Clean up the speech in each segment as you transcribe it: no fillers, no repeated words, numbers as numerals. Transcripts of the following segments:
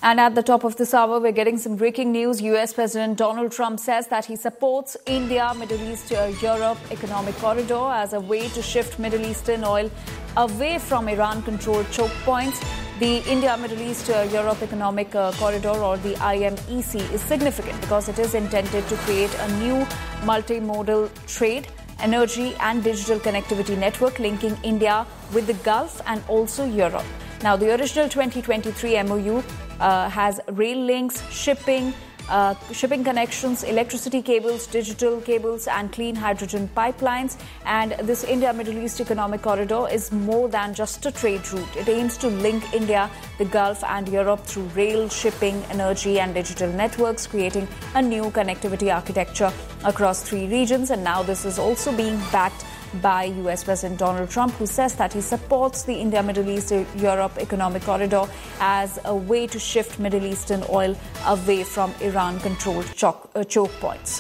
And at the top of this hour, we're getting some breaking news. US President Donald Trump says that he supports India, Middle East, Europe economic corridor as a way to shift Middle Eastern oil away from Iran-controlled choke points. The India, Middle East, Europe economic corridor, or the IMEC, is significant because it is intended to create a new multimodal trade, energy and digital connectivity network linking India with the Gulf and also Europe. Now, the original 2023 MOU has rail links, shipping connections, electricity cables, digital cables and clean hydrogen pipelines. And this India-Middle East economic corridor is more than just a trade route. It aims to link India, the Gulf and Europe through rail, shipping, energy and digital networks, creating a new connectivity architecture across three regions. And now this is also being backed by US President Donald Trump, who says that he supports the India, Middle East, Europe economic corridor as a way to shift Middle Eastern oil away from Iran-controlled choke points.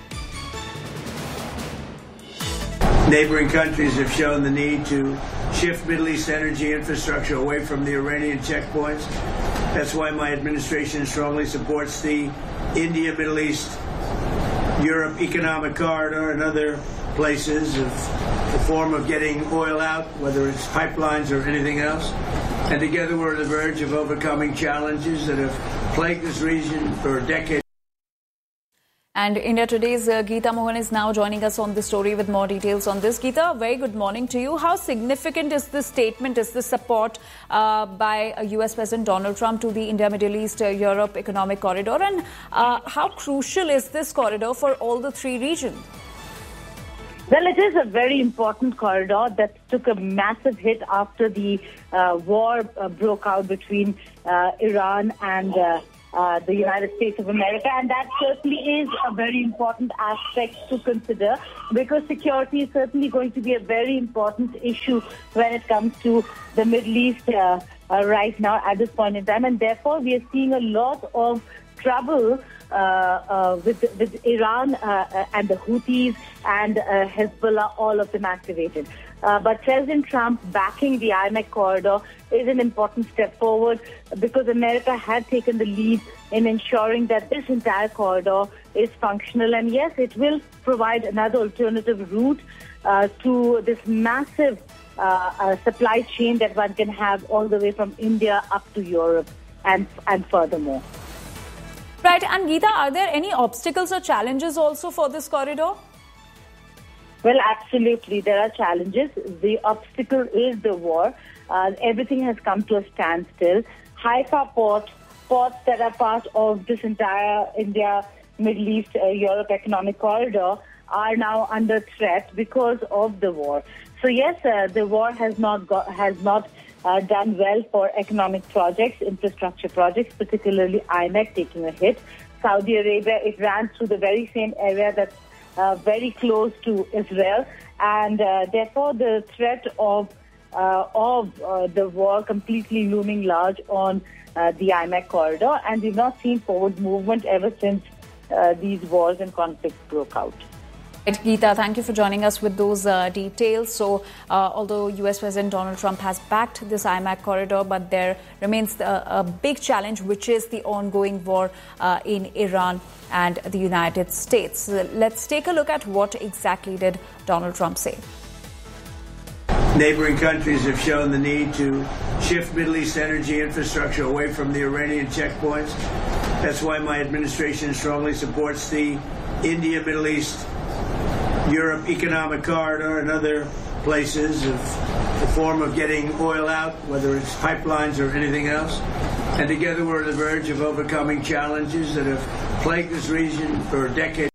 Neighboring countries have shown the need to shift Middle East energy infrastructure away from the Iranian checkpoints. That's why my administration strongly supports the India, Middle East, Europe economic corridor and other places of the form of getting oil out, whether it's pipelines or anything else. And together we're on the verge of overcoming challenges that have plagued this region for decades. And India Today's Geeta Mohan is now joining us on the story with more details on this. Geeta, very good morning to you. How significant is this statement, is this support by US President Donald Trump to the India, Middle East, Europe economic corridor? And how crucial is this corridor for all the three regions? Well, it is a very important corridor that took a massive hit after the war broke out between Iran and the United States of America. And that certainly is a very important aspect to consider, because security is certainly going to be a very important issue when it comes to the Middle East right now at this point in time. And therefore, we are seeing a lot of trouble with Iran and the Houthis and Hezbollah, all of them activated. But President Trump backing the IMEC corridor is an important step forward, because America had taken the lead in ensuring that this entire corridor is functional. And yes, it will provide another alternative route to this massive supply chain that one can have all the way from India up to Europe and furthermore. Right. And Geeta, are there any obstacles or challenges also for this corridor? Well, absolutely. There are challenges. The obstacle is the war. Everything has come to a standstill. Haifa ports that are part of this entire India, Middle East, Europe economic corridor are now under threat because of the war. So yes, the war has not done well for economic projects, infrastructure projects, particularly IMEC taking a hit. Saudi Arabia, it ran through the very same area that's very close to Israel, and therefore the threat of the war completely looming large on the IMEC corridor, and we've not seen forward movement ever since these wars and conflicts broke out. Right, Geeta, thank you for joining us with those details. So, although US President Donald Trump has backed this IMEC corridor, but there remains a big challenge, which is the ongoing war in Iran and the United States. Let's take a look at what exactly did Donald Trump say. Neighboring countries have shown the need to shift Middle East energy infrastructure away from the Iranian checkpoints. That's why my administration strongly supports the India, Middle East, Europe economic corridor and other places of the form of getting oil out, whether it's pipelines or anything else. And together we're on the verge of overcoming challenges that have plagued this region for decades.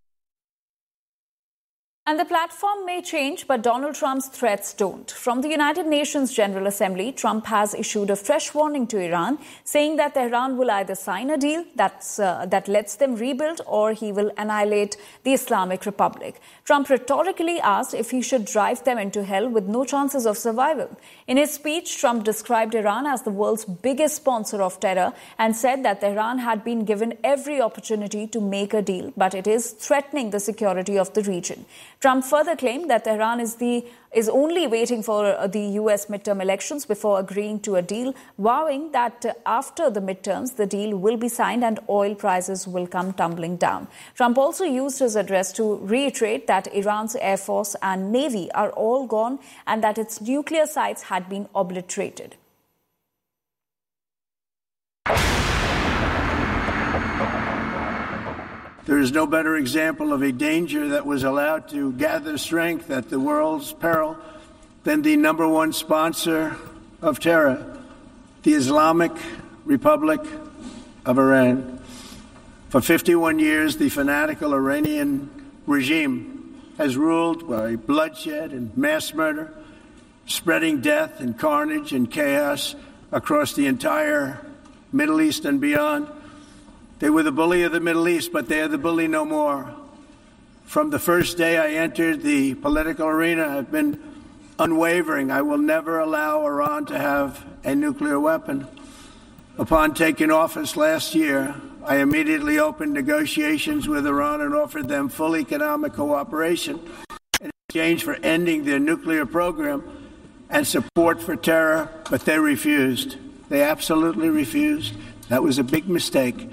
And the platform may change, but Donald Trump's threats don't. From the United Nations General Assembly, Trump has issued a fresh warning to Iran, saying that Tehran will either sign a deal that lets them rebuild, or he will annihilate the Islamic Republic. Trump rhetorically asked if he should drive them into hell with no chances of survival. In his speech, Trump described Iran as the world's biggest sponsor of terror and said that Tehran had been given every opportunity to make a deal, but it is threatening the security of the region. Trump further claimed that Tehran is only waiting for the U.S. midterm elections before agreeing to a deal, vowing that after the midterms, the deal will be signed and oil prices will come tumbling down. Trump also used his address to reiterate that Iran's Air Force and Navy are all gone and that its nuclear sites had been obliterated. There is no better example of a danger that was allowed to gather strength at the world's peril than the number one sponsor of terror, the Islamic Republic of Iran. For 51 years, the fanatical Iranian regime has ruled by bloodshed and mass murder, spreading death and carnage and chaos across the entire Middle East and beyond. They were the bully of the Middle East, but they are the bully no more. From the first day I entered the political arena, I've been unwavering. I will never allow Iran to have a nuclear weapon. Upon taking office last year, I immediately opened negotiations with Iran and offered them full economic cooperation in exchange for ending their nuclear program and support for terror, but they refused. They absolutely refused. That was a big mistake.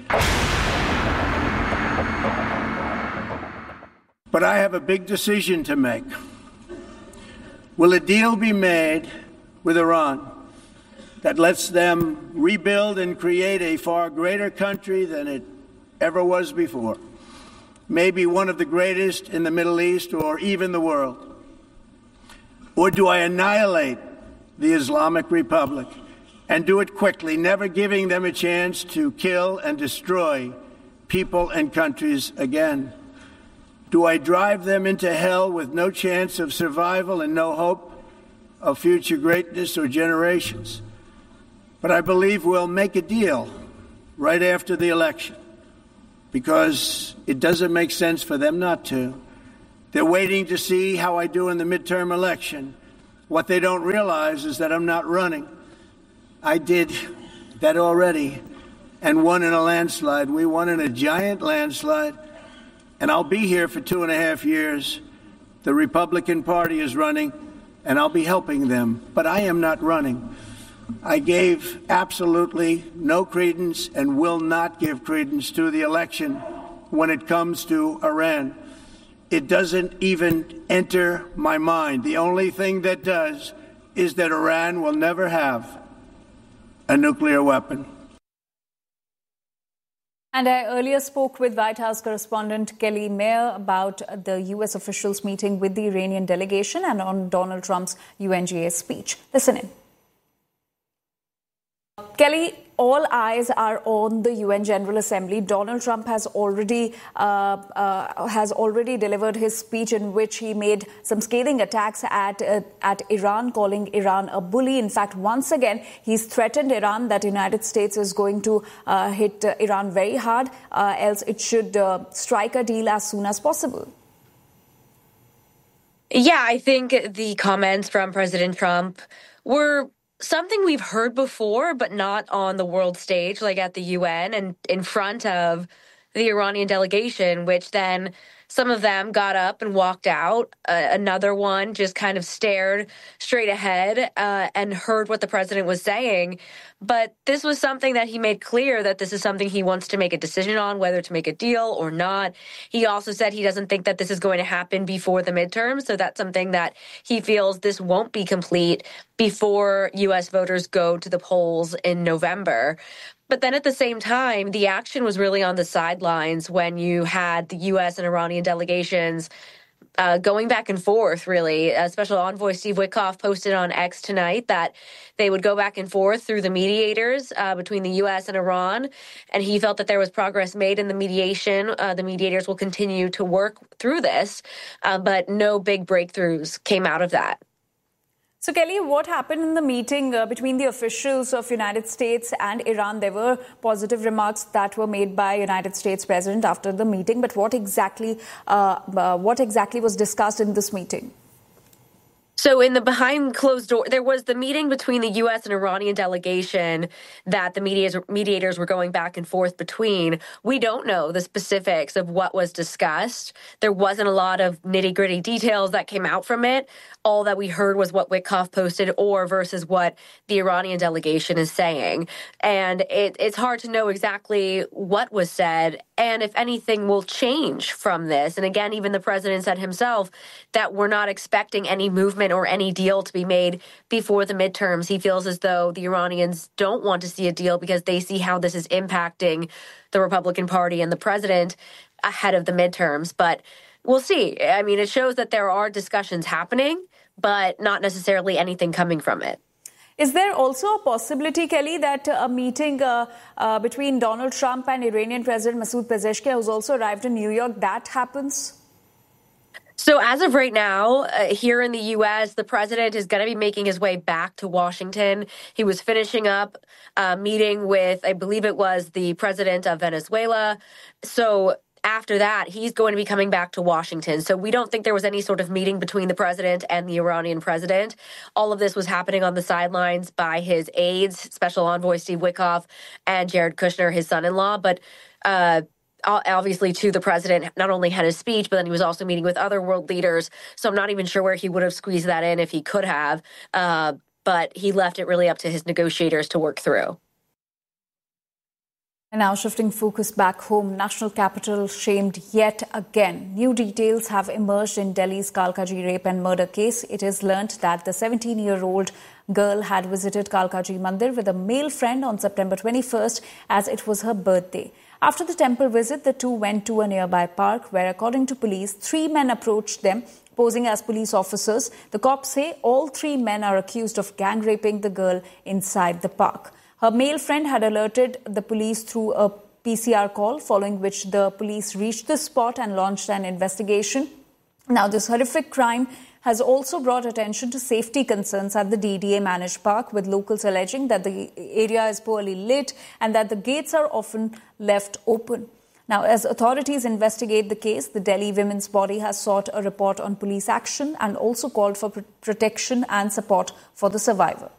But I have a big decision to make. Will a deal be made with Iran that lets them rebuild and create a far greater country than it ever was before? Maybe one of the greatest in the Middle East or even the world? Or do I annihilate the Islamic Republic and do it quickly, never giving them a chance to kill and destroy people and countries again? Do I drive them into hell with no chance of survival and no hope of future greatness or generations? But I believe we'll make a deal right after the election, because it doesn't make sense for them not to. They're waiting to see how I do in the midterm election. What they don't realize is that I'm not running. I did that already and won in a landslide. We won in a giant landslide, and I'll be here for 2.5 years. The Republican Party is running, and I'll be helping them, but I am not running. I gave absolutely no credence and will not give credence to the election when it comes to Iran. It doesn't even enter my mind. The only thing that does is that Iran will never have a nuclear weapon. And I earlier spoke with White House correspondent Kelly Mayer about the U.S. officials meeting with the Iranian delegation and on Donald Trump's UNGA speech. Listen in. Kelly, all eyes are on the UN General Assembly. Donald Trump has already delivered his speech in which he made some scathing attacks at Iran, calling Iran a bully. In fact, once again, he's threatened Iran that the United States is going to hit Iran very hard, else it should strike a deal as soon as possible. Yeah, I think the comments from President Trump were something we've heard before, but not on the world stage, like at the UN and in front of the Iranian delegation, which then some of them got up and walked out. Another one just kind of stared straight ahead and heard what the president was saying. But this was something that he made clear that this is something he wants to make a decision on, whether to make a deal or not. He also said he doesn't think that this is going to happen before the midterms. So that's something that he feels this won't be complete before U.S. voters go to the polls in November. But then at the same time, the action was really on the sidelines when you had the U.S. and Iranian delegations going back and forth, really. Special Envoy Steve Witkoff posted on X tonight that they would go back and forth through the mediators between the U.S. and Iran, and he felt that there was progress made in the mediation. The mediators will continue to work through this, but no big breakthroughs came out of that. So, Kelly, what happened in the meeting between the officials of United States and Iran? There were positive remarks that were made by United States President after the meeting, but what exactly was discussed in this meeting? So in the behind closed door, there was the meeting between the U.S. and Iranian delegation that the mediators were going back and forth between. We don't know the specifics of what was discussed. There wasn't a lot of nitty-gritty details that came out from it. All that we heard was what Witkoff posted or versus what the Iranian delegation is saying. And it's hard to know exactly what was said and if anything will change from this. And again, even the president said himself that we're not expecting any movement or any deal to be made before the midterms. He feels as though the Iranians don't want to see a deal because they see how this is impacting the Republican Party and the president ahead of the midterms. But we'll see. I mean, it shows that there are discussions happening, but not necessarily anything coming from it. Is there also a possibility, Kelly, that a meeting between Donald Trump and Iranian President Masoud Pezeshkian, who's also arrived in New York, that happens? So as of right now, here in the U.S., the president is going to be making his way back to Washington. He was finishing up a meeting with, I believe it was the president of Venezuela. So after that, he's going to be coming back to Washington. So we don't think there was any sort of meeting between the president and the Iranian president. All of this was happening on the sidelines by his aides, Special Envoy Steve Witkoff and Jared Kushner, his son-in-law. But obviously, too, the president not only had his speech, but then he was also meeting with other world leaders. So I'm not even sure where he would have squeezed that in if he could have. But he left it really up to his negotiators to work through. And now shifting focus back home, national capital shamed yet again. New details have emerged in Delhi's Kalkaji rape and murder case. It is learnt that the 17-year-old girl had visited Kalkaji Mandir with a male friend on September 21st as it was her birthday. After the temple visit, the two went to a nearby park where, according to police, 3 men approached them, posing as police officers. The cops say all 3 men are accused of gang raping the girl inside the park. Her male friend had alerted the police through a PCR call, following which the police reached the spot and launched an investigation. Now, this horrific crime has also brought attention to safety concerns at the DDA-managed park, with locals alleging that the area is poorly lit and that the gates are often left open. Now, as authorities investigate the case, the Delhi Women's Body has sought a report on police action and also called for protection and support for the survivor.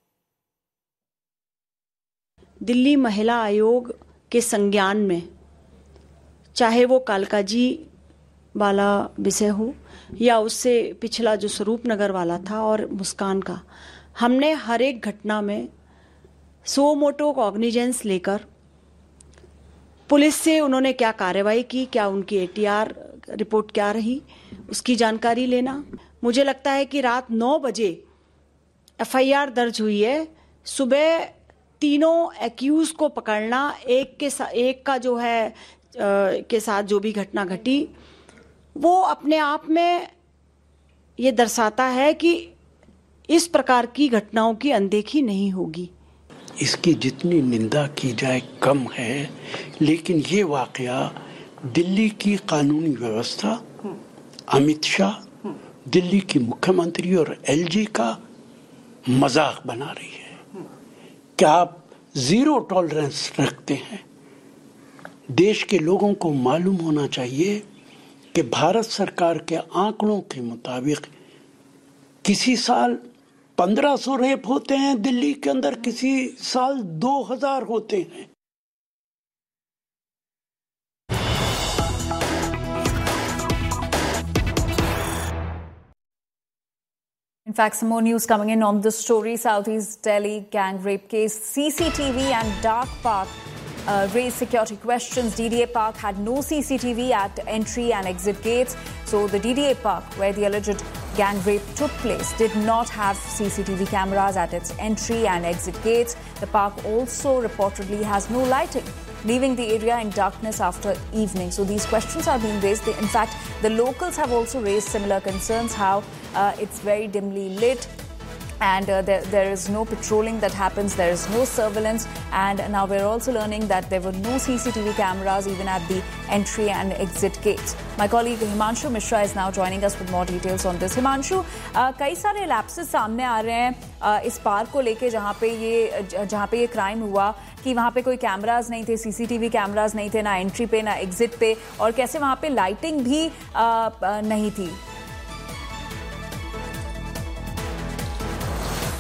Delhi महिला आयोग के संज्ञान में चाहे वो कालकाजी वाला विषय हो या उससे पिछला जो स्वरूप नगर वाला था और मुस्कान का, हमने हर एक घटना में सो मोटो कॉग्निजेंस लेकर पुलिस से उन्होंने क्या कार्रवाई की, क्या उनकी एटीआर रिपोर्ट क्या रही, उसकी जानकारी लेना। मुझे लगता है कि रात 9 बजे एफआईआर दर्ज हुई है। सुबह तीनों एक्यूज को पकड़ना, एक का जो है के साथ जो भी घटना घटी, वो अपने आप में ये दर्शाता है कि इस प्रकार की घटनाओं की अनदेखी नहीं होगी। इसकी जितनी निंदा की जाए कम है, लेकिन ये वाकया दिल्ली की कानूनी व्यवस्था, अमित शाह, दिल्ली की मुख्यमंत्री और एलजी का मजाक बना रही है। क्या आप जीरो टॉलरेंस रखते हैं? देश के लोगों को मालूम होना चाहिए कि भारत सरकार के आंकड़ों के मुताबिक किसी साल 1500 रेप होते हैं दिल्ली के अंदर, किसी साल 2000 होते हैं। In fact, some more news coming in on this story. Southeast Delhi gang rape case. CCTV and dark park raised security questions. DDA Park had no CCTV at entry and exit gates. So the DDA Park, where the alleged gang rape took place, did not have CCTV cameras at its entry and exit gates. The park also reportedly has no lighting, leaving the area in darkness after evening. So these questions are being raised. In fact, the locals have also raised similar concerns, how it's very dimly lit and there is no patrolling that happens, there is no surveillance, and now we're also learning that there were no CCTV cameras even at the entry and exit gates. My colleague Himanshu Mishra is now joining us with more details on this. Himanshu, कई सारे lapses सामने आ रहे हैं इस park को लेके जहाँ पे ये क्राइम हुआ कि वहाँ पे कोई कैमरास नहीं थे, सीसीटीवी कैमरास नहीं थे, ना एंट्री पे ना एग्जिट पे, और कैसे वहाँ पे लाइटिंग भी नहीं थी।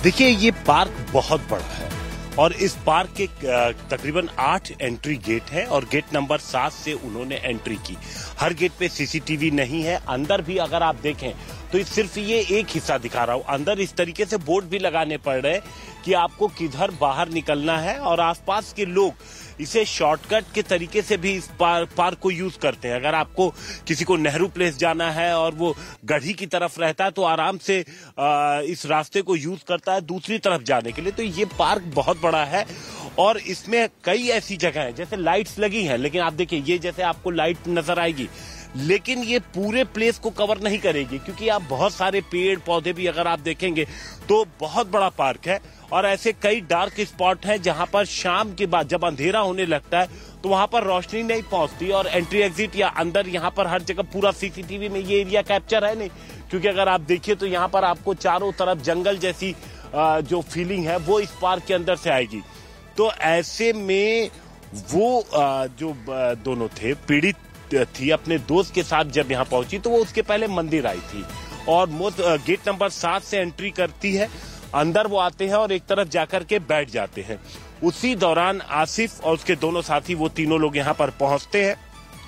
देखिए, ये पार्क बहुत बड़ा है और इस पार्क के तकरीबन 8 एंट्री गेट हैं और गेट नंबर 7 से उन्होंने एंट्री की। हर गेट पे सीसीटीवी नहीं है। अंदर भी अगर आप देखें तो सिर्फ ये एक हिस्सा दिखा रहा हूं। अंदर इस तरीके से बोर्ड भी लगाने पड़ रहे हैं कि आपको किधर बाहर निकलना है और आसपास के लोग इसे शॉर्टकट के तरीके से भी इस पार्क को यूज करते हैं। अगर आपको किसी को नेहरू प्लेस जाना है और वो गढ़ी की तरफ रहता है तो आराम से इस रास्ते को यूज करता है दूसरी तरफ जाने के लिए। तो ये पार्क बहुत बड़ा है और इसमें कई ऐसी जगह हैं, जैसे लाइट्स लगी हैं, लेकिन आप देखिए ये जैसे आपको लाइट नजर आएगी, लेकिन ये पूरे प्लेस को कवर नहीं करेगी क्योंकि आप बहुत सारे पेड़ पौधे भी अगर आप देखेंगे तो बहुत बड़ा पार्क है। और ऐसे कई डार्क स्पॉट हैं जहां पर शाम के बाद जब अंधेरा होने लगता है तो वहां पर रोशनी नहीं पहुंचती और एंट्री एग्जिट या अंदर यहां पर हर जगह पूरा सीसीटीवी में ये एरिया कैप्चर है नहीं, क्योंकि अगर आप देखिए तो यहां पर आपको चारों तरफ जंगल जैसी जो फीलिंग है वो इस पार्क के अंदर से आएगी। तो ऐसे में वो जो दोनों थे, पीड़ित थी अपने दोस्त के साथ जब यहाँ पहुंची तो वो उसके पहले मंदिर आई थी और गेट नंबर 7 से एंट्री करती है। अंदर वो आते हैं और एक तरफ जाकर के बैठ जाते हैं। उसी दौरान आसिफ और उसके दोनों साथी, वो तीनों लोग यहाँ पर पहुंचते हैं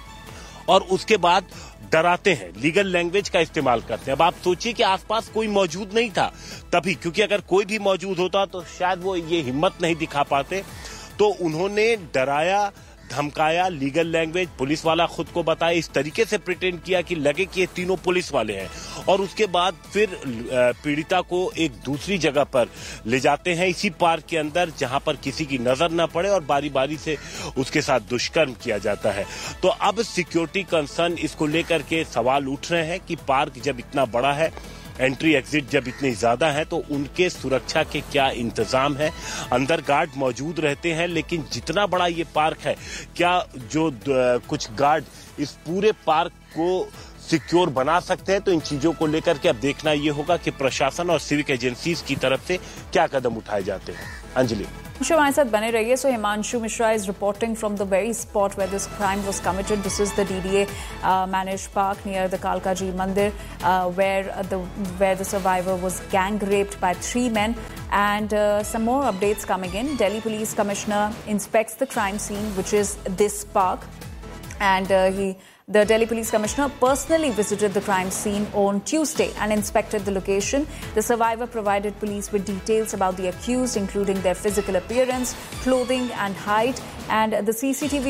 और उसके बाद डराते हैं, लीगल लैंग्वेज का इस्तेमाल करते हैं। अब आप सोचिए कि आसपास कोई मौजूद नहीं था तभी, क्योंकि अगर कोई भी मौजूद होता तो शायद वो ये हिम्मत नहीं दिखा पाते। तो उन्होंने डराया, धमकाया, लीगल लैंग्वेज, पुलिस वाला खुद को बताया, इस तरीके से प्रिटेंड किया कि लगे कि ये तीनों पुलिस वाले हैं। और उसके बाद फिर पीड़िता को एक दूसरी जगह पर ले जाते हैं इसी पार्क के अंदर, जहां पर किसी की नजर न पड़े और बारी बारी से उसके साथ दुष्कर्म किया जाता है। तो अब सिक्योरिटी कंसर्न इसको लेकर के सवाल उठ रहे हैं कि पार्क जब इतना बड़ा है, एंट्री एग्जिट जब इतनी ज्यादा है, तो उनके सुरक्षा के क्या इंतजाम है। अंदर गार्ड मौजूद रहते हैं, लेकिन जितना बड़ा ये पार्क है, क्या जो कुछ गार्ड इस पूरे पार्क को सिक्योर बना सकते हैं। तो इन चीजों को लेकर के अब देखना ये होगा कि प्रशासन और सिविक एजेंसीज की तरफ से क्या कदम उठाए जाते हैं। अंजलि, हमारे साथ बने रहिए। So Himanshu Mishra is reporting from the very spot where this crime was committed. This is the DDA managed park near the Kalkaji Mandir, where the survivor was gang raped by 3 men. And some more updates coming in. Delhi Police Commissioner inspects the crime scene, which is this park, and the Delhi Police Commissioner personally visited the crime scene on Tuesday and inspected the location. The survivor provided police with details about the accused, including their physical appearance, clothing and height. And the CCTV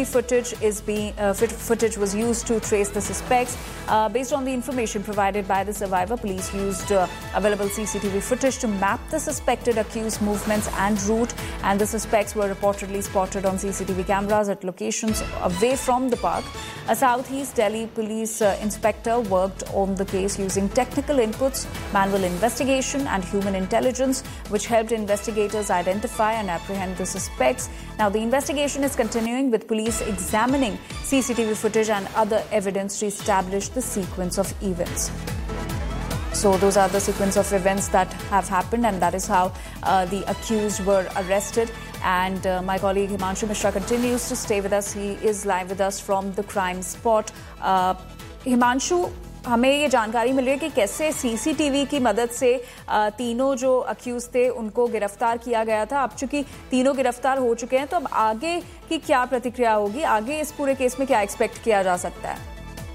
footage was used to trace the suspects. Based on the information provided by the survivor, police used available CCTV footage to map the suspected accused movements and route. And the suspects were reportedly spotted on CCTV cameras at locations away from the park. A Southeast Delhi police inspector worked on the case using technical inputs, manual investigation and human intelligence, which helped investigators identify and apprehend the suspects. Now, the investigation is continuing, with police examining CCTV footage and other evidence to establish the sequence of events. So those are the sequence of events that have happened, and that is how the accused were arrested. And my colleague Himanshu Mishra continues to stay with us. He is live with us from the crime spot. Himanshu, हमें ये जानकारी मिल रही है कि कैसे CCTV की मदद से तीनों जो अक्यूज थे उनको गिरफ्तार किया गया था। अब चूंकि तीनों गिरफ्तार हो चुके हैं, तो अब आगे की क्या प्रतिक्रिया होगी? आगे इस पूरे केस में क्या एक्सपेक्ट किया जा सकता है?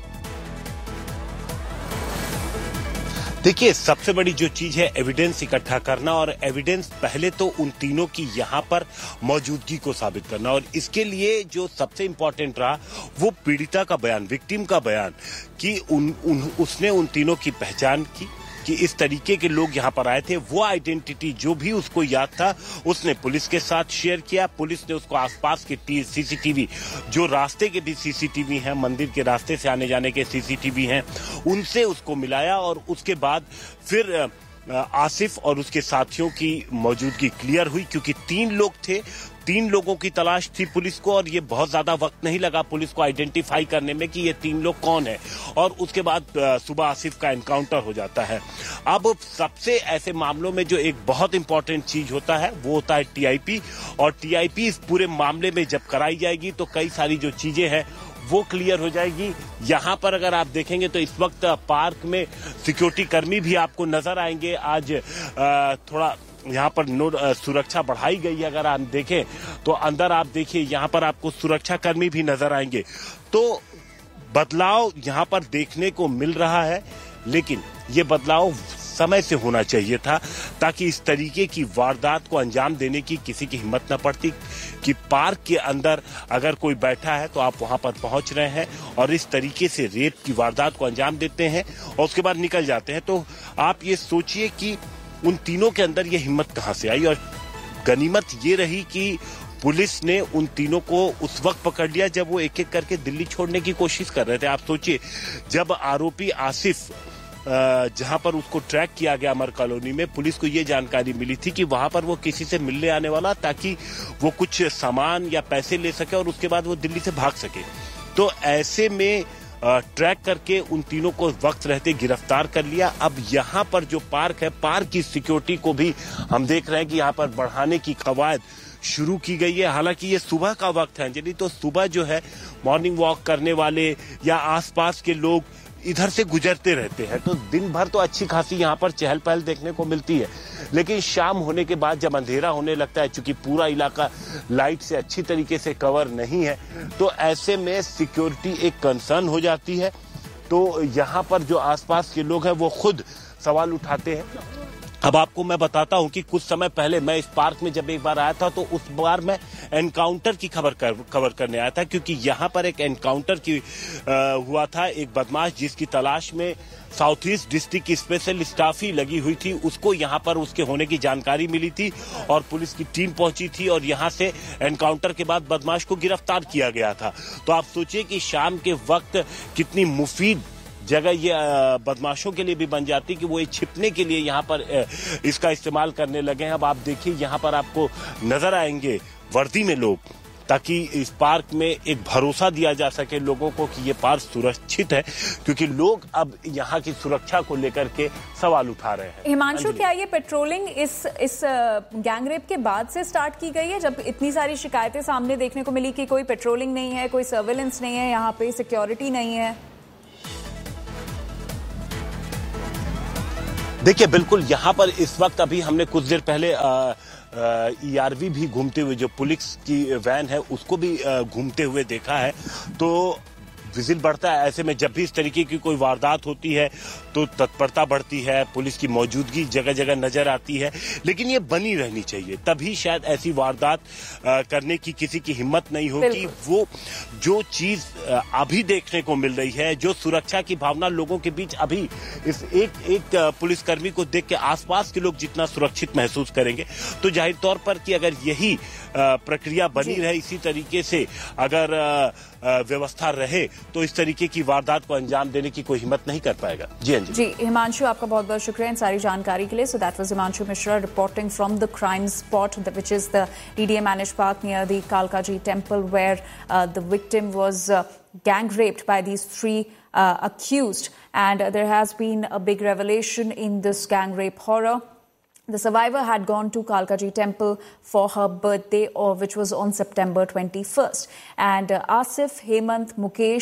देखिए, सबसे बड़ी जो चीज है एविडेंस इकट्ठा करना, और एविडेंस पहले तो उन तीनों की यहाँ पर मौजूदगी को साबित करना। और इसके लिए जो सबसे इंपॉर्टेंट रहा वो पीड़िता का बयान, विक्टिम का बयान, कि उसने उन तीनों की पहचान की कि इस तरीके के लोग यहाँ पर आए थे। वो आइडेंटिटी जो भी उसको याद था उसने पुलिस के साथ शेयर किया। पुलिस ने उसको आसपास के सीसीटीवी, जो रास्ते के भी सीसीटीवी हैं, मंदिर के रास्ते से आने जाने के सीसीटीवी हैं, उनसे उसको मिलाया और उसके बाद फिर आसिफ और उसके साथियों की मौजूदगी क्लियर हुई, क्योंकि 3 लोग थे। 3 लोगों की तलाश थी पुलिस को और ये बहुत ज्यादा वक्त नहीं लगा पुलिस को आइडेंटिफाई करने में कि ये 3 लोग कौन है। और उसके बाद सुबह आसिफ का एनकाउंटर हो जाता है। अब सबसे ऐसे मामलों में जो एक बहुत इंपॉर्टेंट चीज होता है वो होता है टीआईपी, और टीआईपी इस पूरे मामले में जब कराई जाएगी तो कई सारी जो चीजें हैं वो क्लियर हो जाएगी। यहाँ पर अगर आप देखेंगे तो इस वक्त पार्क में सिक्योरिटी कर्मी भी आपको नजर आएंगे। आज थोड़ा यहाँ पर सुरक्षा बढ़ाई गई है। अगर आप देखें तो अंदर आप देखिए यहाँ पर आपको सुरक्षा कर्मी भी नजर आएंगे। तो बदलाव यहाँ पर देखने को मिल रहा है, लेकिन ये बदलाव समय से होना चाहिए था ताकि इस तरीके की वारदात को अंजाम देने की किसी की हिम्मत न पड़ती कि पार्क के अंदर अगर कोई बैठा है तो आप वहां पर पहुंच रहे हैं और इस तरीके से रेप की वारदात को अंजाम देते हैं और उसके बाद निकल जाते हैं। तो आप ये सोचिए कि उन तीनों के अंदर ये हिम्मत कहां से आई। और गनीमत ये रही कि पुलिस ने उन तीनों को उस वक्त पकड़ लिया जब वो एक एक करके दिल्ली छोड़ने की कोशिश कर रहे थे। आप सोचिए, जब आरोपी आसिफ जहां पर उसको ट्रैक किया गया अमर कॉलोनी में, पुलिस को ये जानकारी मिली थी कि वहां पर वो किसी से मिलने आने वाला ताकि वो कुछ सामान या पैसे ले सके और उसके बाद वो दिल्ली से भाग सके। तो ऐसे में ट्रैक करके उन तीनों को वक्त रहते गिरफ्तार कर लिया। अब यहाँ पर जो पार्क है, पार्क की सिक्योरिटी को भी हम देख रहे हैं कि यहाँ पर बढ़ाने की कवायद शुरू की गई है। हालांकि ये सुबह का वक्त है अंजलि, तो सुबह जो है मॉर्निंग वॉक करने वाले या आसपास के लोग इधर से गुजरते रहते हैं, तो दिन भर तो अच्छी खासी यहाँ पर चहल पहल देखने को मिलती है। लेकिन शाम होने के बाद जब अंधेरा होने लगता है, चूंकि पूरा इलाका लाइट से अच्छी तरीके से कवर नहीं है, तो ऐसे में सिक्योरिटी एक कंसर्न हो जाती है। तो यहाँ पर जो आसपास के लोग हैं वो खुद सवाल उठाते हैं। अब आपको मैं बताता हूं कि कुछ समय पहले मैं इस पार्क में जब एक बार आया था तो उस बार मैं एनकाउंटर की कवर करने आया था, क्योंकि यहां पर एक एनकाउंटर की हुआ था। एक बदमाश जिसकी तलाश में साउथ ईस्ट डिस्ट्रिक्ट की स्पेशल स्टाफ ही लगी हुई थी, उसको यहां पर उसके होने की जानकारी मिली थी और पुलिस की टीम पहुंची थी और यहां से एनकाउंटर के बाद बदमाश को गिरफ्तार किया गया था। तो आप सोचिए कि शाम के वक्त कितनी मुफीद जगह ये बदमाशों के लिए भी बन जाती कि वो छिपने के लिए यहाँ पर इसका इस्तेमाल करने लगे हैं। अब आप देखिए यहाँ पर आपको नजर आएंगे वर्दी में लोग, ताकि इस पार्क में एक भरोसा दिया जा सके लोगों को कि ये पार्क सुरक्षित है, क्योंकि लोग अब यहाँ की सुरक्षा को लेकर के सवाल उठा रहे हैं। हिमांशु, क्या ये पेट्रोलिंग इस गैंगरेप के बाद से स्टार्ट की गई है, जब इतनी सारी शिकायतें सामने देखने को मिली कि कोई पेट्रोलिंग नहीं है, कोई सर्वेलेंस नहीं है, यहाँ पे सिक्योरिटी नहीं है? देखिए, बिल्कुल यहाँ पर इस वक्त अभी हमने कुछ देर पहले ERV भी घूमते हुए, जो पुलिस की वैन है उसको भी घूमते हुए देखा है। तो विजिल बढ़ता है। ऐसे में जब भी इस तरीके की कोई वारदात होती है तो तत्परता बढ़ती है, पुलिस की मौजूदगी जगह जगह नजर आती है, लेकिन ये बनी रहनी चाहिए, तभी शायद ऐसी वारदात करने की किसी की हिम्मत नहीं होती। वो जो चीज अभी देखने को मिल रही है, जो सुरक्षा की भावना लोगों के बीच अभी इस एक पुलिसकर्मी को देख के आसपास के लोग जितना सुरक्षित महसूस करेंगे, तो जाहिर तौर पर कि अगर यही प्रक्रिया बनी रहे, इसी तरीके से अगर व्यवस्था रहे, तो इस तरीके की वारदात को अंजाम देने की कोई हिम्मत नहीं कर पाएगा। जी हिमांशु, आपका बहुत बहुत शुक्रिया इन सारी जानकारी के लिए। So that was Himanshu Mishra reporting from the crime spot, which is the DDA managed park near the Kalkaji temple, where the victim was gang raped by these three accused, and there has been a big revelation in this gang rape horror. The survivor had gone to Kalkaji temple for her birthday, which was on September 21st. And Asif, Hemant, Mukesh,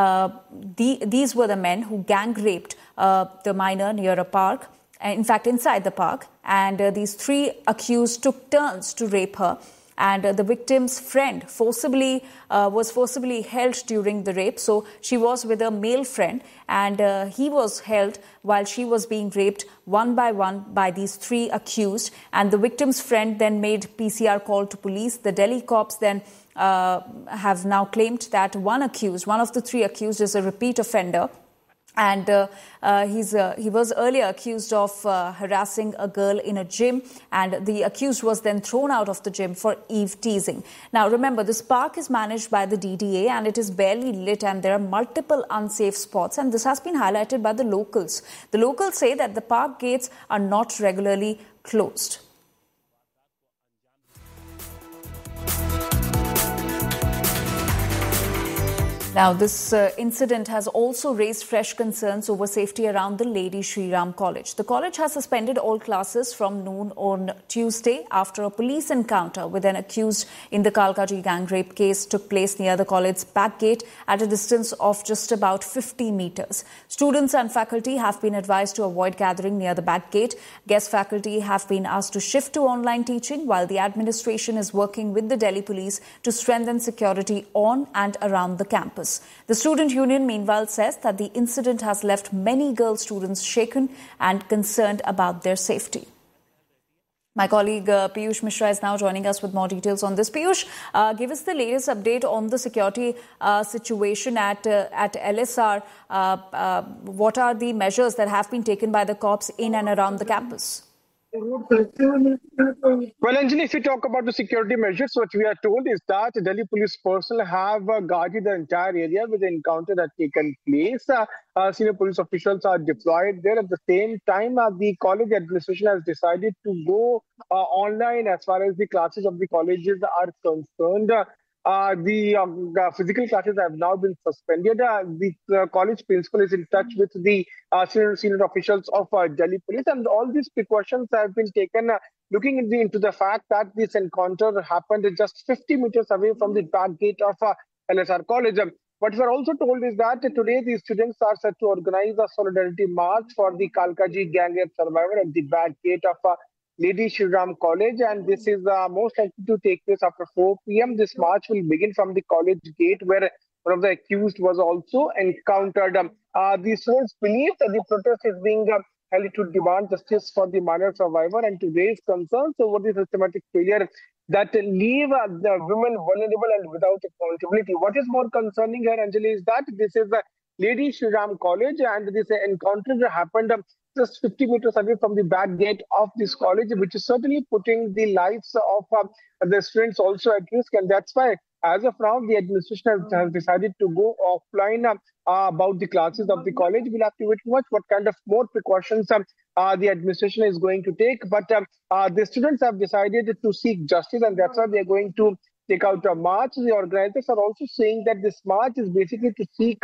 these were the men who gang raped the minor near a park, in fact inside the park. And these three accused took turns to rape her. And the victim's friend was forcibly held during the rape. So she was with a male friend, and he was held while she was being raped one by one by these three accused. And the victim's friend then made PCR call to police. The Delhi cops then have now claimed that one of the three accused is a repeat offender. And he was earlier accused of harassing a girl in a gym, and the accused was then thrown out of the gym for eve teasing. Now remember, this park is managed by the DDA and it is barely lit, and there are multiple unsafe spots, and this has been highlighted by the locals. The locals say that the park gates are not regularly closed. Now, this incident has also raised fresh concerns over safety around the Lady Shri Ram College. The college has suspended all classes from noon on Tuesday after a police encounter with an accused in the Kalkaji gang rape case took place near the college's back gate at a distance of just about 50 meters. Students and faculty have been advised to avoid gathering near the back gate. Guest faculty have been asked to shift to online teaching, while the administration is working with the Delhi police to strengthen security on and around the campus. The student union, meanwhile, says that the incident has left many girl students shaken and concerned about their safety. My colleague Piyush Mishra is now joining us with more details on this. Piyush, give us the latest update on the security situation at LSR. What are the measures that have been taken by the cops in and around the campus? Well, Anjali, if you talk about the security measures, what we are told is that Delhi police personnel have guarded the entire area with the encounter that taken place. Senior police officials are deployed there. At the same time, the college administration has decided to go online as far as the classes of the colleges are concerned. The physical classes have now been suspended. The college principal is in touch with the senior officials of Delhi police, and all these precautions have been taken looking into the fact that this encounter happened just 50 meters away from the back gate of LSR College. What we are also told is that today the students are set to organize a solidarity march for the Kalkaji gang rape survivor at the back gate of Lady Shri Ram College, and this is most likely to take place after 4 p.m. This march will begin from the college gate, where one of the accused was also encountered. The students believe that the protest is being held to demand justice for the minor survivor and to raise concerns over the systematic failure that leave the women vulnerable and without accountability. What is more concerning here, Anjali, is that this is the Lady Shri Ram College, and this encounter happened just 50 meters away from the back gate of this college, which is certainly putting the lives of the students also at risk. And that's why, as of now, the administration has decided to go offline about the classes of the college. We'll have to wait and watch what kind of more precautions the administration is going to take. But the students have decided to seek justice, and that's why they're going to take out a march. The organizers are also saying that this march is basically to seek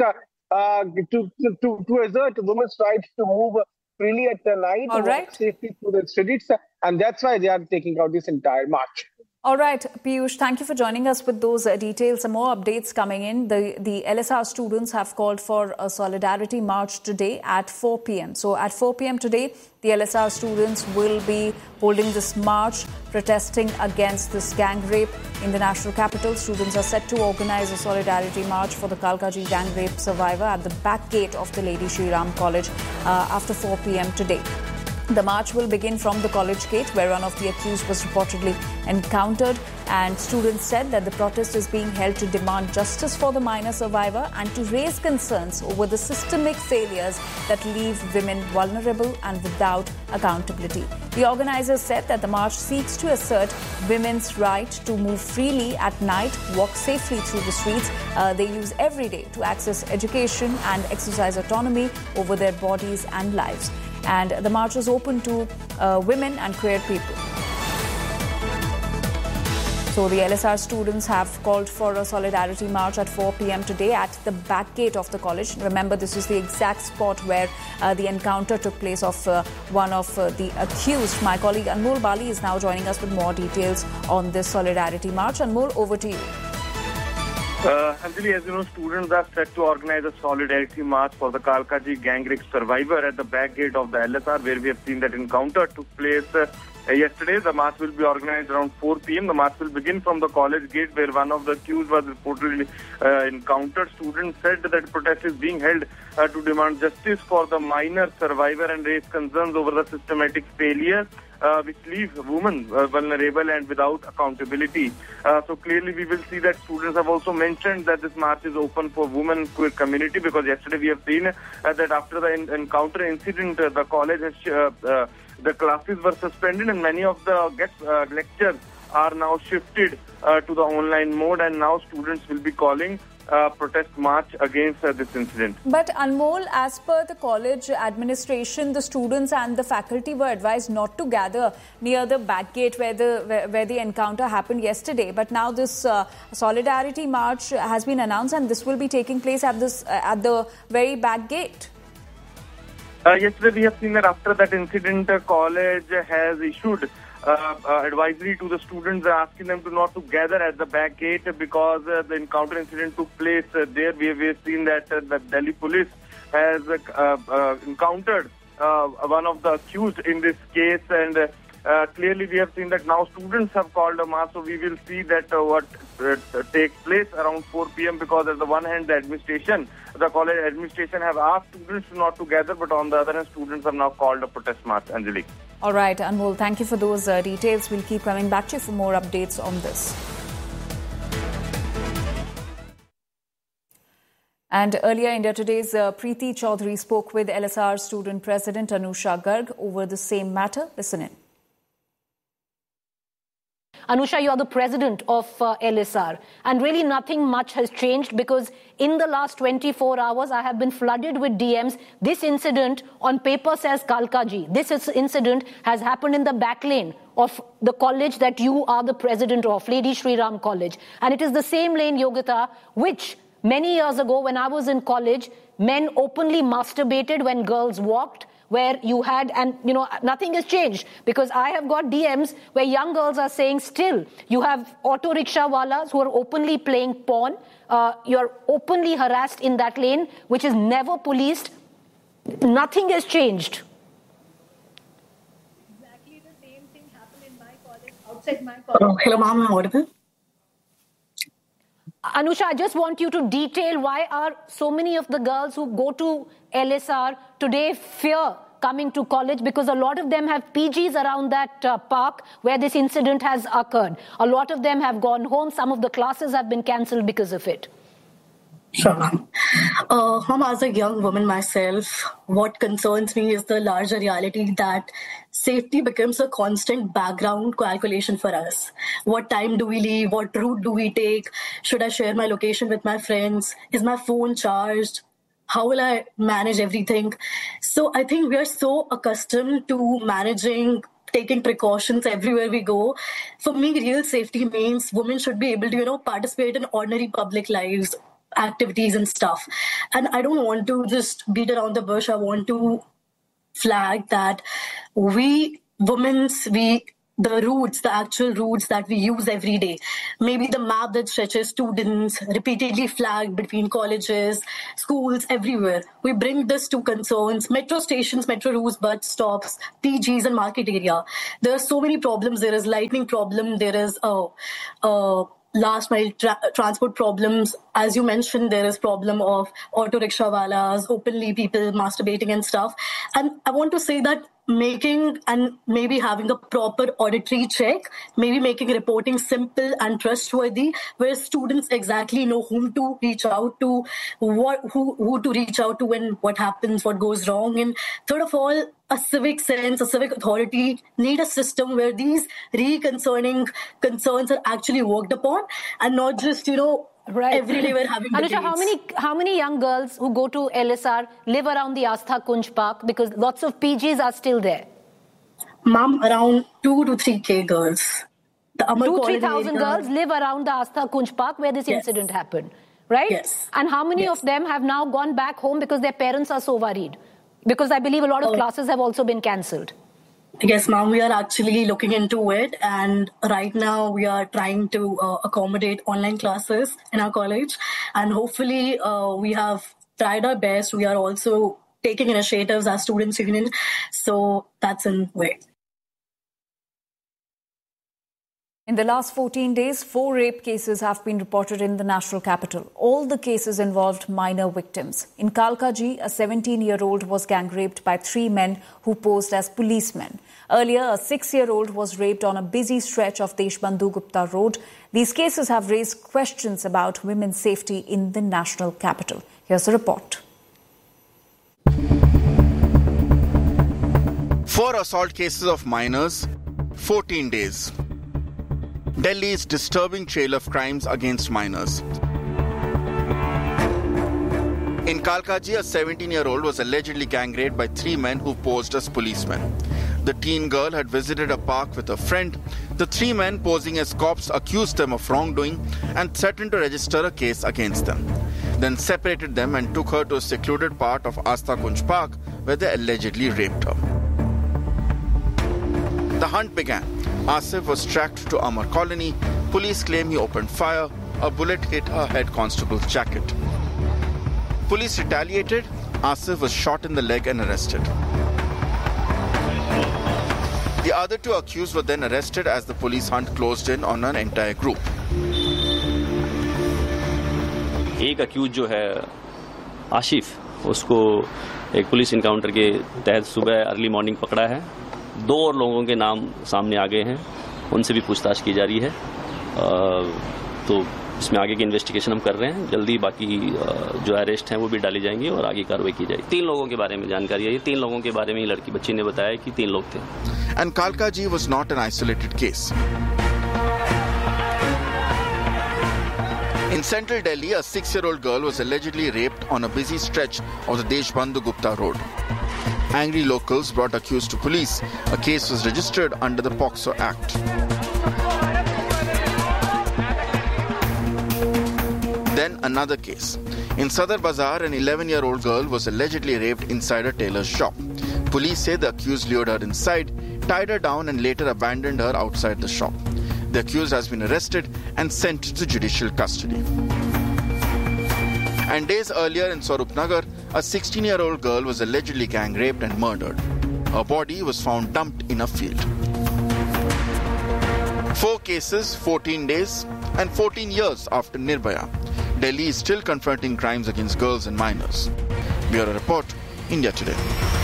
to assert women's right to move freely at the night, walk safely through the streets, and that's why they are taking out this entire march. All right, Piyush, thank you for joining us with those details. Some more updates coming in. The LSR students have called for a solidarity march today at 4 p.m. So at 4 p.m. today, the LSR students will be holding this march protesting against this gang rape in the national capital. Students are set to organize a solidarity march for the Kalkaji gang rape survivor at the back gate of the Lady Shri Ram College after 4 p.m. today. The march will begin from the college gate, where one of the accused was reportedly encountered, and students said that the protest is being held to demand justice for the minor survivor and to raise concerns over the systemic failures that leave women vulnerable and without accountability. The organizers said that the march seeks to assert women's right to move freely at night, walk safely through the streets they use every day to access education and exercise autonomy over their bodies and lives. And the march is open to women and queer people. So the LSR students have called for a solidarity march at 4 p.m. today at the back gate of the college. Remember, this is the exact spot where the encounter took place of one of the accused. My colleague Anmol Bali is now joining us with more details on this solidarity march. Anmol, over to you. Anjali, as you know, students are set to organize a solidarity march for the Kalkaji gang rape survivor at the back gate of the LSR, where we have seen that encounter took place yesterday. The march will be organized around 4 p.m. The march will begin from the college gate, where one of the accused was reportedly encountered. Students said that the protest is being held to demand justice for the minor survivor and raise concerns over the systematic failure which leave women vulnerable and without accountability. So clearly we will see that students have also mentioned that this march is open for women queer community, because yesterday we have seen that after the encounter incident, the college has the classes were suspended and many of the guest lectures are now shifted to the online mode, and now students will be calling protest march against this incident. But Anmol, as per the college administration, the students and the faculty were advised not to gather near the back gate where the encounter happened yesterday. But now this solidarity march has been announced, and this will be taking place at the very back gate. Yesterday we have seen that after that incident, college has issued advisory to the students asking them to not to gather at the back gate because the encounter incident took place there. We have seen that the Delhi police has encountered one of the accused in this case, and clearly we have seen that now students have called a march, so we will see that what takes place around 4 p.m. because on the one hand the college administration have asked students not to gather, but on the other hand students have now called a protest march. Anjali. All right, Anmol, thank you for those details. We'll keep coming back to you for more updates on this. And earlier India Today's Preeti Chaudhary spoke with LSR student president Anusha Garg over the same matter. Listen in. Anusha, you are the president of LSR, and really nothing much has changed because in the last 24 hours, I have been flooded with DMs. This incident on paper says Kalkaji. This incident has happened in the back lane of the college that you are the president of, Lady Shri Ram College. And it is the same lane, Yogita, which many years ago when I was in college, men openly masturbated when girls walked, where you had, and nothing has changed because I have got DMs where young girls are saying still you have auto rickshaw walas who are openly playing porn. You're openly harassed in that lane, which is never policed. Nothing has changed. Exactly the same thing happened in my college, outside my college. Hello, ma'am, am I audible? Anusha, I just want you to detail why are so many of the girls who go to LSR today fear coming to college, because a lot of them have PGs around that park where this incident has occurred. A lot of them have gone home. Some of the classes have been cancelled because of it. Sure, ma'am. Ma'am, as a young woman myself, what concerns me is the larger reality that safety becomes a constant background calculation for us. What time do we leave? What route do we take? Should I share my location with my friends? Is my phone charged? How will I manage everything? So I think we are so accustomed to taking precautions everywhere we go. For me, real safety means women should be able to, participate in ordinary public lives, activities and stuff. And I don't want to just beat around the bush. I want to flag that the actual routes that we use every day, maybe the map that stretches students repeatedly flagged between colleges, schools, everywhere. We bring this to concerns, metro stations, metro routes, bus stops, PGs and market area. There are so many problems. There is lightning problem. There is last mile transport problems. As you mentioned, there is problem of auto rickshaw walas, openly people masturbating and stuff. And I want to say that making and maybe having a proper auditory check, maybe making reporting simple and trustworthy, where students exactly know whom to reach out to, who to reach out to when what happens, what goes wrong. And third of all, a civic sense, a civic authority need a system where these concerning concerns are actually worked upon and not just, right. Every day we're having Anusha, debates. how many young girls who go to LSR live around the Astha Kunj Park, because lots of PGs are still there? Ma'am, around 2 to 3K girls. 2,000-3,000 girls live around the Astha Kunj Park where this incident happened, right? Yes. And how many of them have now gone back home because their parents are so worried? Because I believe a lot of classes have also been cancelled. Yes, ma'am, we are actually looking into it, and right now we are trying to accommodate online classes in our college, and hopefully we have tried our best. We are also taking initiatives as Students' Union, so that's in way. In the last 14 days, 4 rape cases have been reported in the national capital. All the cases involved minor victims. In Kalkaji, a 17-year-old was gang-raped by 3 men who posed as policemen. Earlier, a 6-year-old was raped on a busy stretch of Deshbandhu Gupta Road. These cases have raised questions about women's safety in the national capital. Here's the report. 4 assault cases of minors, 14 days. Delhi's disturbing trail of crimes against minors. In Kalkaji, a 17-year-old was allegedly gang raped by 3 men who posed as policemen. The teen girl had visited a park with a friend. The 3 men posing as cops accused them of wrongdoing and threatened to register a case against them. Then separated them and took her to a secluded part of Asta Kunj Park where they allegedly raped her. The hunt began. Asif was tracked to Amar Colony. Police claim he opened fire. A bullet hit a head constable's jacket. Police retaliated. Asif was shot in the leg and arrested. The other 2 accused were then arrested as the police hunt closed in on an entire group. एक accused जो है आशिफ, उसको एक police encounter के तहत सुबह early morning पकड़ा है. 2 और लोगों के नाम सामने आ गए हैं, उनसे भी पूछताछ की जा रही है. तो इसमें आगे की इन्वेस्टिगेशन हम कर रहे हैं. जल्दी बाकी जो अरेस्ट हैं वो भी डाली जाएंगी और आगे कार्रवाई की जाएगी. 3 लोगों के बारे में जानकारी है. 3 लोगों के बारे में ही लड़की बच्ची ने बताया कि 3 लोग थे. And Kalkaji was not an isolated case. In central Delhi, a 6-year-old girl was allegedly raped on a busy stretch of the Deshbandhu Gupta road. Angry locals brought accused to police. A case was registered under the POCSO Act. Then another case. In Sadar Bazaar, an 11-year-old girl was allegedly raped inside a tailor's shop. Police say the accused lured her inside, tied her down and later abandoned her outside the shop. The accused has been arrested and sent to judicial custody. And days earlier in Swarupnagar, a 16-year-old girl was allegedly gang raped and murdered. Her body was found dumped in a field. 4 cases, 14 days, and 14 years after Nirbhaya. Delhi is still confronting crimes against girls and minors. Bureau Report, India Today.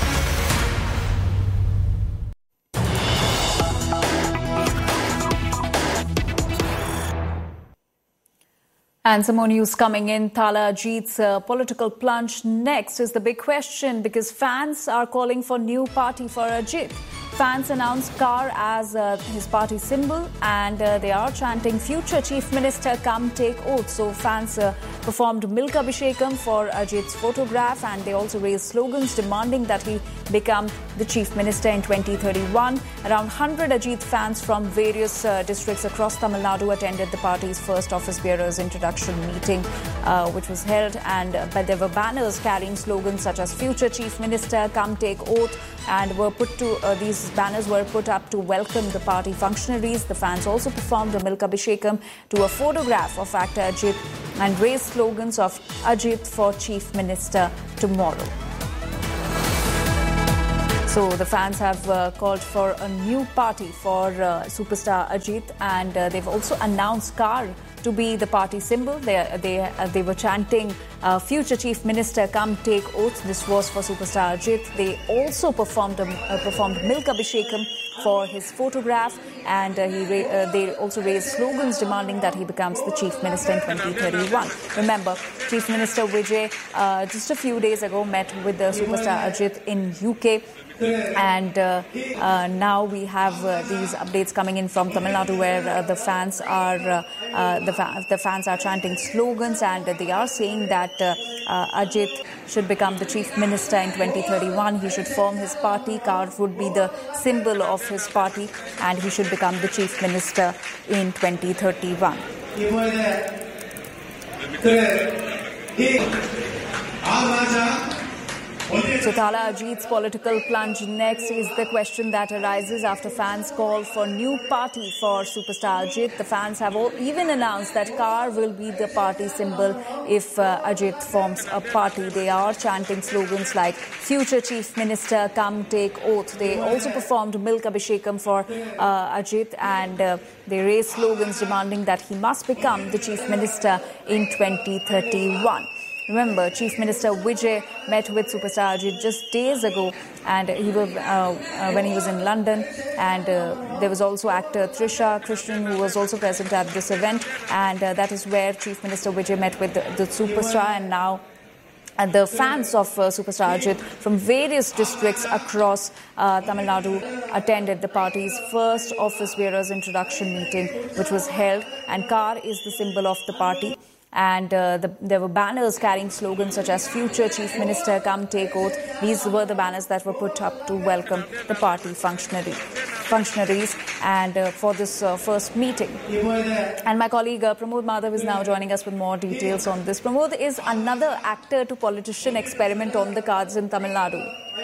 And some more news coming in. Tala Ajit's political plunge next is the big question because fans are calling for new party for Ajit. Fans announced Car as his party symbol and they are chanting future Chief Minister come take oath. So fans performed Milk Abhishekam for Ajit's photograph and they also raised slogans demanding that he become the Chief Minister in 2031. Around 100 Ajit fans from various districts across Tamil Nadu attended the party's first office bearers introduction meeting which was held but there were banners carrying slogans such as future Chief Minister come take oath and were put to these banners were put up to welcome the party functionaries. The fans also performed a Milk Abhishekam to a photograph of actor Ajit and raised slogans of Ajit for Chief Minister tomorrow. So the fans have called for a new party for superstar Ajit and they've also announced Car to be the party symbol. They were chanting future Chief Minister come take oath. This was for superstar Ajit. They also performed Milk Abhishekam for his photograph and they also raised slogans demanding that he becomes the Chief Minister in 2031. Remember, Chief Minister Vijay just a few days ago met with the superstar Ajit in UK. And now we have these updates coming in from Tamil Nadu where the fans are chanting slogans and they are saying that Ajit should become the Chief Minister in 2031. He should form his party. Car would be the symbol of his party and he should become the Chief Minister in 2031. So Tala Ajit's political plunge next is the question that arises after fans call for new party for superstar Ajit. The fans have even announced that Car will be the party symbol if Ajit forms a party. They are chanting slogans like future Chief Minister come take oath. They also performed Milk Abhishekam for Ajit and they raised slogans demanding that he must become the Chief Minister in 2031. Remember, Chief Minister Vijay met with superstar Ajit just days ago and when he was in London and there was also actor Trisha Krishnan who was also present at this event and that is where Chief Minister Vijay met with the superstar and now And the fans of Superstar Ajit from various districts across Tamil Nadu attended the party's first office bearers introduction meeting, which was held. And car is the symbol of the party. And there were banners carrying slogans such as "Future Chief Minister, come take oath." These were the banners that were put up to welcome the party functionaries and for this first meeting. And my colleague Pramod Madhav is now joining us with more details on this. Pramod, is another actor to politician experiment on the cards in Tamil Nadu?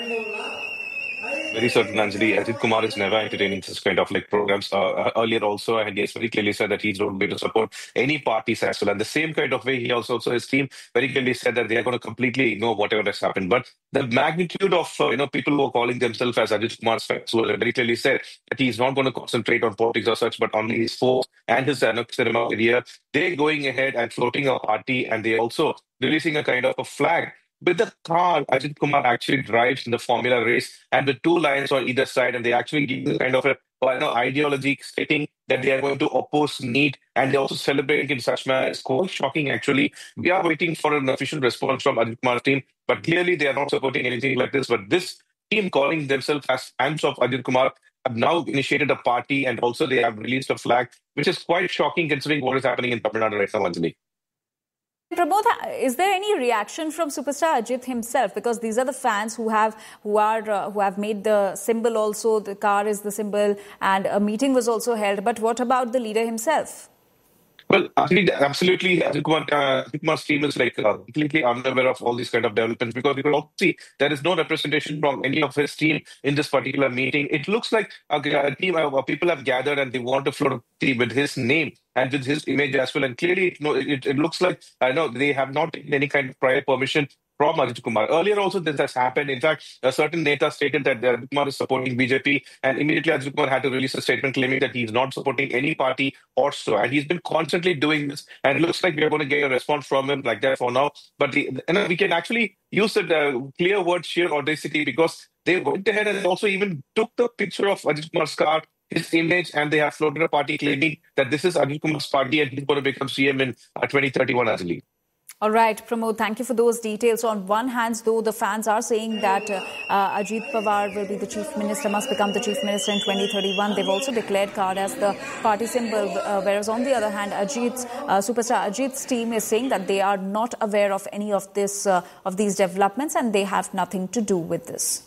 Very certain, Anjali. Ajit Kumar is never entertaining this kind of programs. Earlier also, and he has very clearly said that he's not going to support any parties as well. And the same kind of way, he also his team very clearly said that they are going to completely ignore whatever has happened. But the magnitude of people who are calling themselves as Ajit Kumar's fans, who very clearly said that he's not going to concentrate on politics or such, but only his force and his cinema career. They're going ahead and floating a party, and they're also releasing a kind of a flag. With the car, Ajit Kumar actually drives in the formula race, and with two lines on either side, and they actually give kind of a ideology stating that they are going to oppose NEET, and they're also celebrating in such manner. It's quite shocking, actually. We are waiting for an official response from Ajit Kumar's team, but clearly they are not supporting anything like this. But this team, calling themselves as fans of Ajit Kumar, have now initiated a party, and also they have released a flag, which is quite shocking considering what is happening in Tamil Nadu right now, Anjali. Pramod, is there any reaction from Superstar Ajit himself? Because these are the fans who have made the symbol also. The car is the symbol, and a meeting was also held. But what about the leader himself? Well, absolutely, Ajit Kumar's team is completely unaware of all these kind of developments, because you can also see there is no representation from any of his team in this particular meeting. It looks like a team of people have gathered and they want to float a team with his name and with his image as well. And clearly, it looks like they have not taken any kind of prior permission from Ajit Kumar. Earlier also this has happened. In fact, a certain Neta stated that Ajit Kumar is supporting BJP, and immediately Ajit Kumar had to release a statement claiming that he's not supporting any party or so. And he's been constantly doing this, and it looks like we're going to get a response from him like that for now. But we can actually use the clear word sheer audacity, because they went ahead and also even took the picture of Ajit Kumar's car, his image, and they have floated a party claiming that this is Ajit Kumar's party and he's going to become CM in 2031, Anjali. All right, Pramod, thank you for those details. On one hand, though, the fans are saying that Ajit Pawar will be the chief minister, must become the chief minister in 2031. They've also declared card as the party symbol, whereas on the other hand, Superstar Ajit's team is saying that they are not aware of any of these developments, and they have nothing to do with this.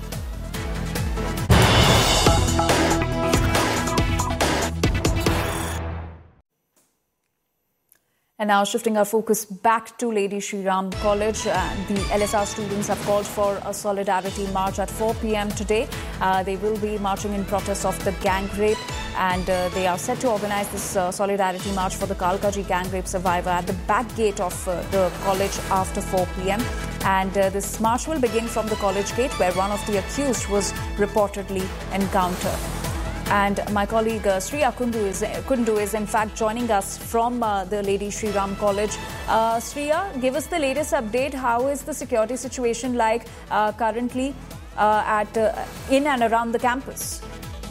And now shifting our focus back to Lady Shri Ram College. The LSR students have called for a solidarity march at 4 p.m. today. They will be marching in protest of the gang rape, and they are set to organize this solidarity march for the Kalkaji gang rape survivor at the back gate of the college after 4 p.m. And this march will begin from the college gate, where one of the accused was reportedly encountered. And my colleague Sriya Kundu is in fact joining us from the Lady Shri Ram College. Sriya, give us the latest update. How is the security situation like currently in and around the campus?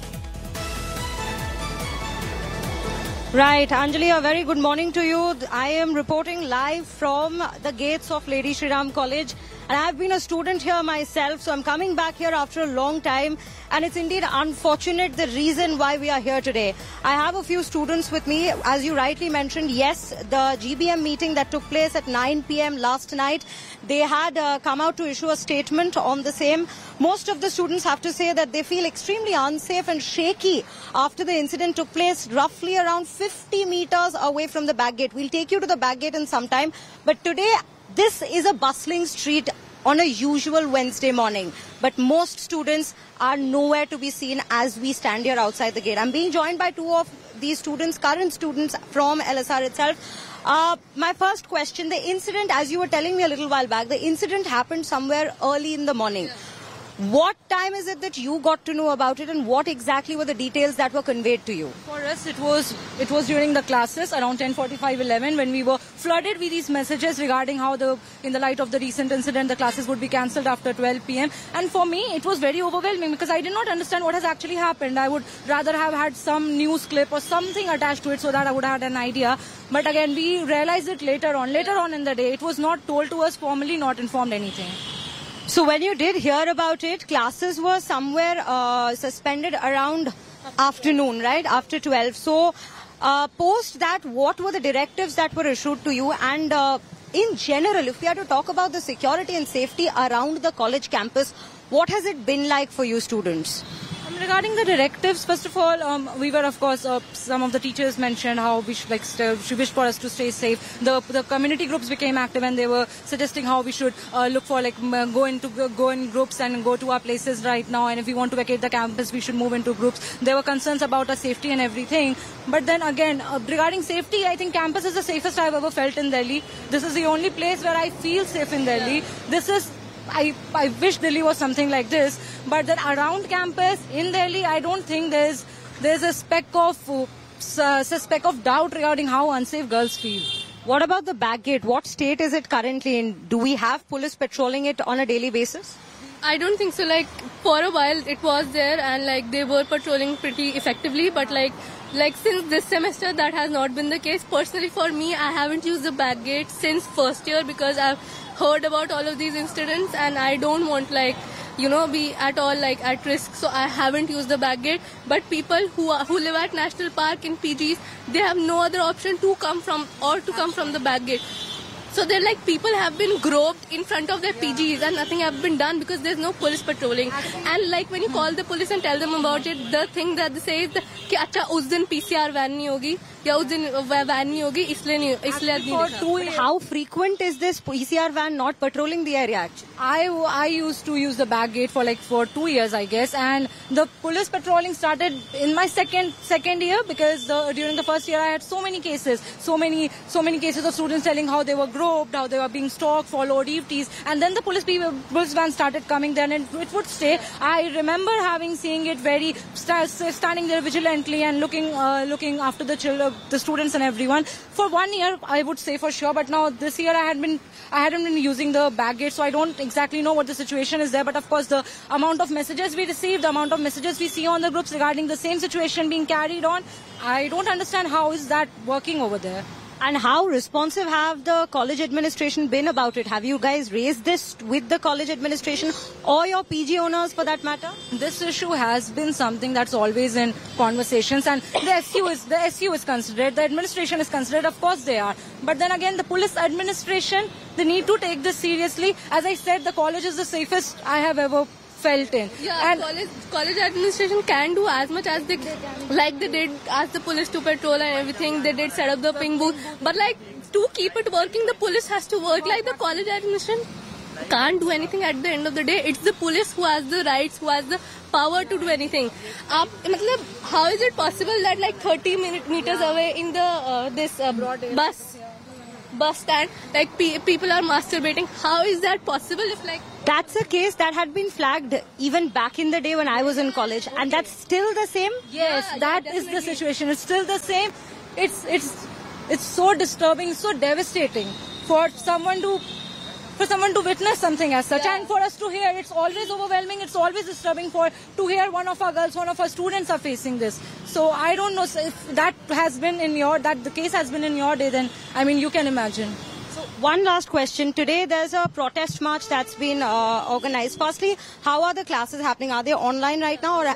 Right, Anjali, a very good morning to you. I am reporting live from the gates of Lady Shri Ram College. And I've been a student here myself, so I'm coming back here after a long time. And it's indeed unfortunate the reason why we are here today. I have a few students with me. As you rightly mentioned, yes, the GBM meeting that took place at 9 p.m. last night, they had come out to issue a statement on the same. Most of the students have to say that they feel extremely unsafe and shaky after the incident took place roughly around 50 meters away from the back gate. We'll take you to the back gate in some time. But today, this is a bustling street on a usual Wednesday morning, but most students are nowhere to be seen as we stand here outside the gate. I'm being joined by two of these students, current students from LSR itself. My first question, the incident, as you were telling me a little while back, the incident happened somewhere early in the morning. What time is it that you got to know about it, and what exactly were the details that were conveyed to you? For us, it was during the classes around 10:45, 11 when we were flooded with these messages regarding how in the light of the recent incident, the classes would be cancelled after 12 p.m. And for me, it was very overwhelming because I did not understand what has actually happened. I would rather have had some news clip or something attached to it so that I would have had an idea. But again, we realized it later on in the day. It was not told to us formally, not informed anything. So when you did hear about it, classes were somewhere suspended around afternoon, right? After 12. So post that, what were the directives that were issued to you? And in general, if we are to talk about the security and safety around the college campus, what has it been like for you students? Regarding the directives, first of all, we were, of course, some of the teachers mentioned how she wished for us to stay safe. The community groups became active and they were suggesting how we should look for, go in groups and go to our places right now. And if we want to vacate the campus, we should move into groups. There were concerns about our safety and everything. But then again, regarding safety, I think campus is the safest I've ever felt in Delhi. This is the only place where I feel safe in Delhi. I wish Delhi was something like this, but then around campus in Delhi, I don't think there's a speck of doubt regarding how unsafe girls feel. What about the back gate? What state is it currently in? Do we have police patrolling it on a daily basis? I don't think so. For a while it was there and they were patrolling pretty effectively, but since this semester that has not been the case. Personally for me, I haven't used the back gate since first year because I've heard about all of these incidents and I don't want be at all at risk, so I haven't used the back gate. But people who live at National Park in PGs, they have no other option to come from the back gate. So they're people have been groped in front of their PGs and nothing have been done because there's no police patrolling. And when you call the police and tell them about it, the thing that they say is that acha us din PCR van nahi hogi ya us din van nahi hogi isliye How frequent is this PCR van not patrolling the area actually? I used to use the back gate for 2 years, I guess, and the police patrolling started in my second year because during the first year I had so many cases of students telling how they were groped, how they were being stalked, followed, EFTs, and then the police van started coming there and it would stay. I remember seeing it standing there vigilantly and looking after the students and everyone. For 1 year, I would say for sure, but now this year I hadn't been using the back gate, so I don't exactly know what the situation is there. But of course, the amount of messages we receive, the amount of messages we see on the groups regarding the same situation being carried on, I don't understand how is that working over there. And how responsive have the college administration been about it? Have you guys raised this with the college administration or your PG owners for that matter? This issue has been something that's always in conversations, and the SU is considered, the administration is considered, of course they are. But then again, the police administration, they need to take this seriously. As I said, the college is the safest I have ever felt in. Yeah, and college administration can do as much as they did, ask the police to patrol and everything. They did set up the ping booth, but to keep it working, the police has to work. The college administration can't do anything at the end of the day. It's the police who has the rights, who has the power to do anything. How is it possible that 30 meters away in the bus stand, people are masturbating? How is that possible? That's a case that had been flagged even back in the day when I was in college, and that's still the same? Yes, that is the situation. It's still the same. It's so disturbing, so devastating for someone to witness something as such, and for us to hear. It's always overwhelming. It's always disturbing to hear one of our girls, one of our students are facing this. So I don't know if that the case has been in your day, then you can imagine. So one last question. Today there's a protest march that's been organized. Firstly, how are the classes happening? Are they online right now, or